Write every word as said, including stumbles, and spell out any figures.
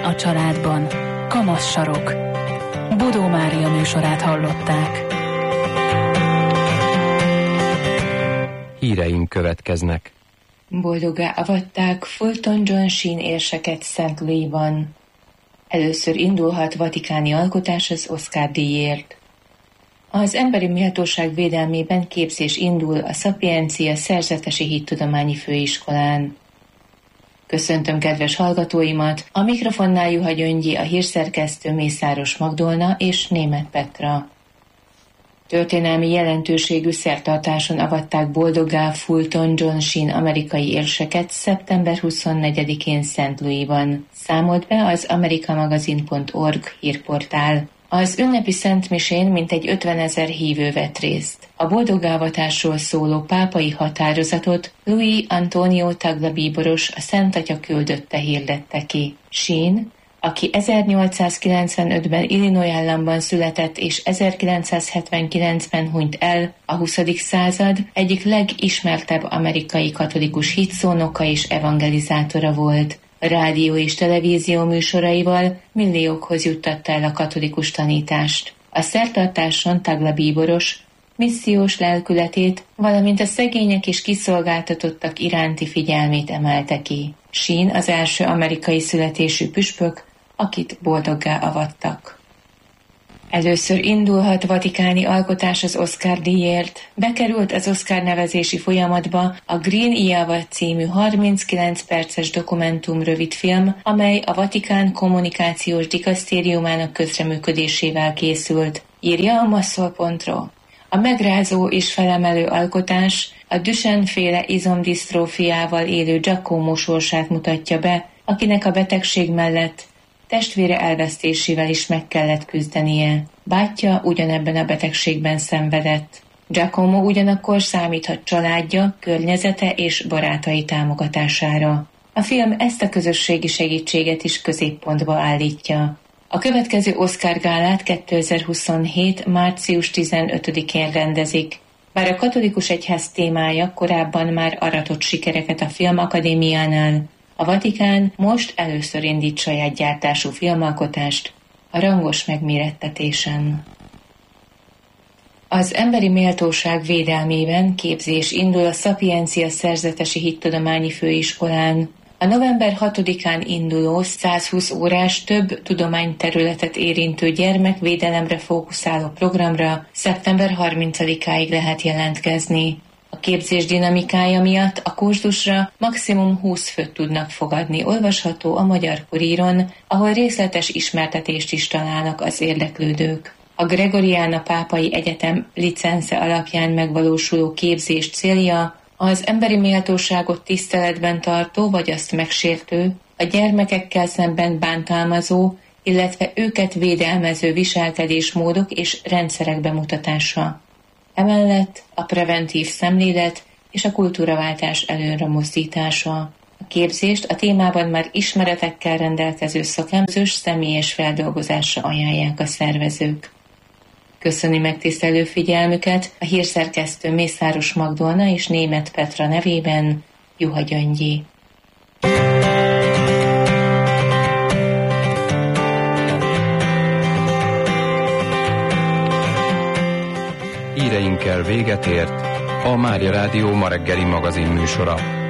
a családban. Kamasz sarok. Bodó Mária műsorát hallották. Híreink következnek. Boldoggá avatták Fulton John Sheen érseket Saint Louisban. Először indulhat vatikáni alkotás az Oscar-díjért. Az emberi méltóság védelmében képzés indul a Szapiencia Szerzetesi Hittudományi Főiskolán. Köszöntöm kedves hallgatóimat, a mikrofonnál Juha Gyöngyi, a hírszerkesztő Mészáros Magdolna és Németh Petra. Történelmi jelentőségű szertartáson avatták boldoggá Fulton John Sheen amerikai érseket szeptember huszonnegyedikén Saint Louisban, számolt be az amerikamagazin pont org hírportál. Az ünnepi szentmisén mintegy ötvenezer hívő vett részt. A boldoggávatásról szóló pápai határozatot Luis Antonio Tagle bíboros, a Szent Atya küldötte, hirdette ki. Sheen, aki ezernyolcszázkilencvenötben Illinois államban született és ezerkilencszázhetvenkilencben hunyt el, a huszadik század egyik legismertebb amerikai katolikus hitszónoka és evangelizátora volt. Rádió és televízió műsoraival milliókhoz juttatta el a katolikus tanítást. A szertartáson Tagle bíboros missziós lelkületét, valamint a szegények és kiszolgáltatottak iránti figyelmét emelte ki. Sheen az első amerikai születésű püspök, akit boldoggá avattak. Először indulhat vatikáni alkotás az Oscar-díjért. Bekerült az Oscar nevezési folyamatba a Green Java című harminckilenc perces dokumentum rövidfilm, amely a Vatikán kommunikációs dikasztériumának közreműködésével készült, írja a masszol pont ro. A megrázó és felemelő alkotás a Duchenne-féle izomdisztrófiával élő Giacomo sorsát mutatja be, akinek a betegség mellett testvére elvesztésével is meg kellett küzdenie. Bátyja ugyanebben a betegségben szenvedett. Giacomo ugyanakkor számíthat családja, környezete és barátai támogatására. A film ezt a közösségi segítséget is középpontba állítja. A következő Oscar gálát kétezer-huszonhét. március tizenötödikén rendezik. Bár a katolikus egyház témája korábban már aratott sikereket a Filmakadémiánál, a Vatikán most először indít saját gyártású filmalkotást a rangos megmérettetésen. Az emberi méltóság védelmében képzés indul a Szapiencia Szerzetesi Hittudományi Főiskolán. A november hatodikán induló százhúsz órás több tudományterületet érintő gyermekvédelemre fókuszáló programra szeptember harmincadikáig lehet jelentkezni. A képzés dinamikája miatt a kurzusra maximum húsz főt tudnak fogadni, olvasható a Magyar Kuríron, ahol részletes ismertetést is találnak az érdeklődők. A Gregoriana Pápai Egyetem licence alapján megvalósuló képzés célja az emberi méltóságot tiszteletben tartó vagy azt megsértő, a gyermekekkel szemben bántalmazó, illetve őket védelmező viselkedésmódok és rendszerek bemutatása. Emellett a preventív szemlélet és a kultúraváltás előre mozdítása. A képzést a témában már ismeretekkel rendelkező szakemzős személyes feldolgozásra ajánlják a szervezők. Köszöni megtisztelő figyelmüket a hírszerkesztő Mészáros Magdolna és Németh Petra nevében Juha Gyöngyi. Híreinkkel véget ért a Mária Rádió ma reggeli magazin műsora.